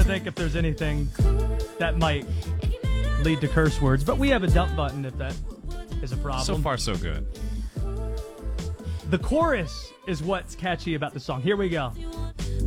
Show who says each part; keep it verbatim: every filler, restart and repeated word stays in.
Speaker 1: to think if there's anything that might lead to curse words, but we have a dump button if that is a problem.
Speaker 2: So far, so good.
Speaker 1: The chorus is what's catchy about the song. Here we go.